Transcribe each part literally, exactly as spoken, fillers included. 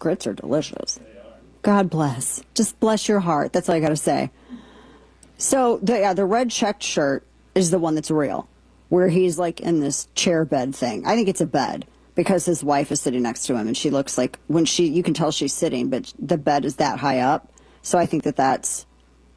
grits are delicious. God bless. Just bless your heart. That's all I got to say. So, the, yeah, the red checked shirt is the one that's real, where he's like in this chair bed thing. I think it's a bed because his wife is sitting next to him, and she looks like, when she, you can tell she's sitting, but the bed is that high up. So I think that that's,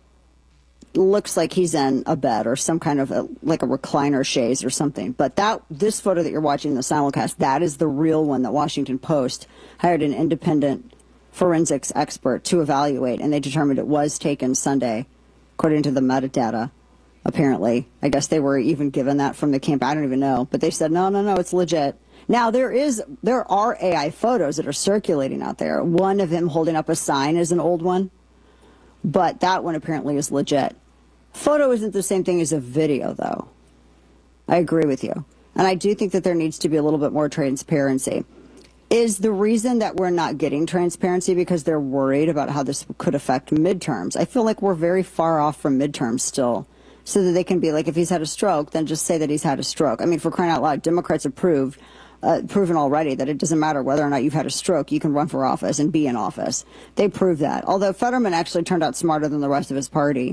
looks like he's in a bed or some kind of a, like a recliner chaise or something. But that, this photo that you're watching in the simulcast, that is the real one that Washington Post hired an independent forensics expert to evaluate, and they determined it was taken Sunday, according to the metadata. Apparently, I guess they were even given that from the camp. I don't even know, but they said no, no, no, it's legit. Now there is, there are A I photos that are circulating out there. One of him holding up a sign is an old one, but that one apparently is legit. Photo isn't the same thing as a video, though. I agree with you, and I do think that there needs to be a little bit more transparency. Is the reason that we're not getting transparency because they're worried about how this could affect midterms? I feel like we're very far off from midterms still, so that they can be like, if he's had a stroke, then just say that he's had a stroke. I mean, for crying out loud, Democrats have proved, uh, proven already that it doesn't matter whether or not you've had a stroke, you can run for office and be in office. They proved that. Although Fetterman actually turned out smarter than the rest of his party.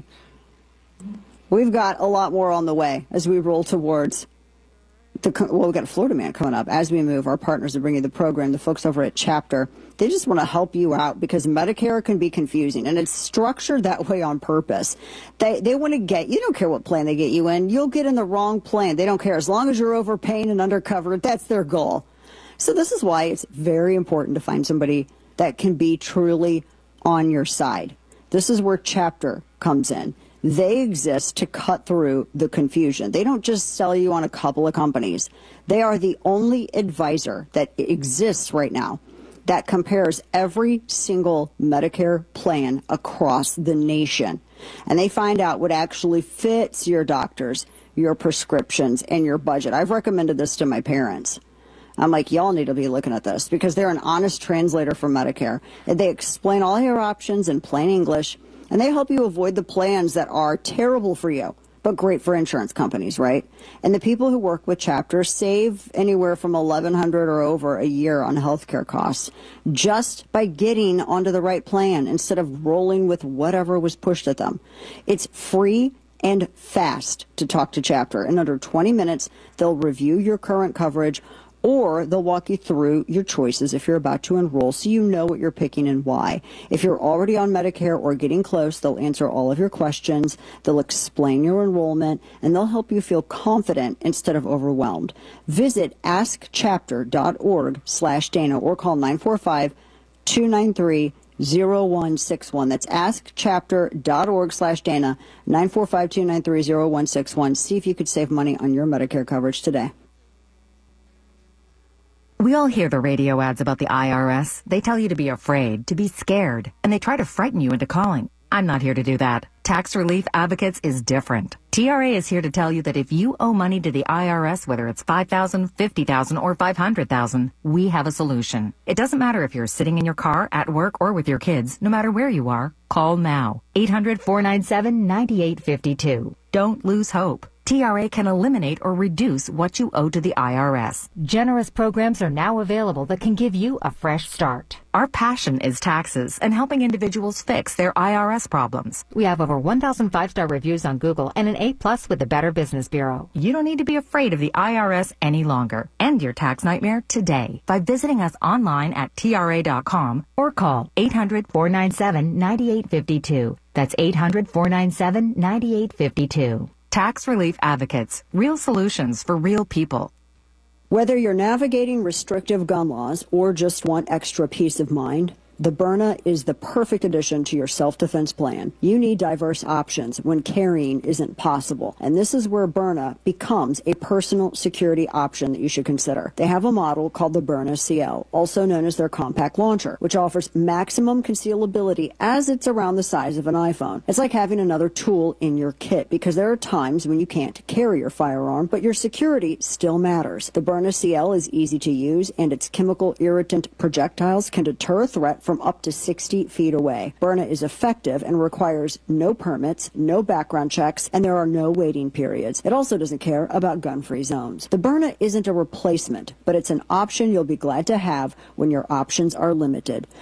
We've got a lot more on the way as we roll towards the, well, we've got a Florida Man coming up. As we move, our partners are bringing the program, the folks over at Chapter. They just want to help you out because Medicare can be confusing, and it's structured that way on purpose. They they want to get, you don't care what plan they get you in. You'll get in the wrong plan. They don't care. As long as you're overpaying and undercovered, that's their goal. So this is why it's very important to find somebody that can be truly on your side. This is where Chapter comes in. They exist to cut through the confusion. They don't just sell you on a couple of companies. They are the only advisor that exists right now that compares every single Medicare plan across the nation. And they find out what actually fits your doctors, your prescriptions, and your budget. I've recommended this to my parents. I'm like, y'all need to be looking at this because they're an honest translator for Medicare. And they explain all your options in plain English. And they help you avoid the plans that are terrible for you, but great for insurance companies, right? And the people who work with Chapter save anywhere from eleven hundred dollars or over a year on healthcare costs just by getting onto the right plan instead of rolling with whatever was pushed at them. It's free and fast to talk to Chapter. In under twenty minutes, they'll review your current coverage, or they'll walk you through your choices if you're about to enroll so you know what you're picking and why. If you're already on Medicare or getting close, they'll answer all of your questions, they'll explain your enrollment, and they'll help you feel confident instead of overwhelmed. Visit ask chapter dot org slash Dana or call nine four five, two nine three, zero one six one. That's ask chapter dot org slash Dana, nine four five, two nine three, zero one six one. See if you could save money on your Medicare coverage today. We all hear the radio ads about the I R S. They tell you to be afraid, to be scared, and they try to frighten you into calling. I'm not here to do that. Tax Relief Advocates is different. T R A is here to tell you that if you owe money to the I R S, whether it's five thousand dollars, fifty thousand dollars, or five hundred thousand dollars, we have a solution. It doesn't matter if you're sitting in your car, at work, or with your kids. No matter where you are, call now. eight hundred, four nine seven, nine eight five two. Don't lose hope. T R A can eliminate or reduce what you owe to the I R S. Generous programs are now available that can give you a fresh start. Our passion is taxes and helping individuals fix their I R S problems. We have over one thousand five-star reviews on Google and an A plus with the Better Business Bureau. You don't need to be afraid of the I R S any longer. End your tax nightmare today by visiting us online at T R A dot com or call eight hundred, four nine seven, nine eight five two. That's eight hundred, four nine seven, nine eight five two. Tax Relief Advocates, real solutions for real people. Whether you're navigating restrictive gun laws or just want extra peace of mind, the Byrna is the perfect addition to your self-defense plan. You need diverse options when carrying isn't possible, and this is where Byrna becomes a personal security option that you should consider. They have a model called the Byrna C L, also known as their compact launcher, which offers maximum concealability as it's around the size of an iPhone. It's like having another tool in your kit because there are times when you can't carry your firearm, but your security still matters. The Byrna C L is easy to use, and its chemical irritant projectiles can deter a threat from up to sixty feet away. Byrna is effective and requires no permits, no background checks, and there are no waiting periods. It also doesn't care about gun-free zones. The Byrna isn't a replacement, but it's an option you'll be glad to have when your options are limited.